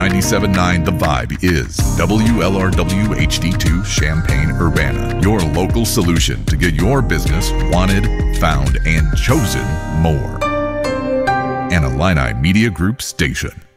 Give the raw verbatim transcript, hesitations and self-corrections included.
ninety-seven point nine The Vibe is W L R W H D two Champaign-Urbana, your local solution to get your business wanted, found, and chosen more. An Illini Media Group station.